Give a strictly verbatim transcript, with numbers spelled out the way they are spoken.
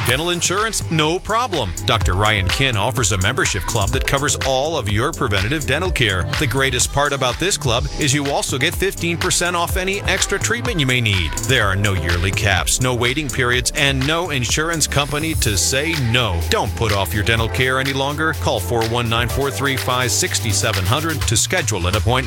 dental insurance? No problem. Doctor Ryan Kin offers a membership club that covers all of your preventative dental care. The greatest part about this club is you also get fifteen percent off any extra treatment you may need. There are no yearly caps, no waiting periods, and no insurance company to say no. Don't put off your dental care any longer. Call four one nine, four three five, six seven zero zero to schedule an appointment.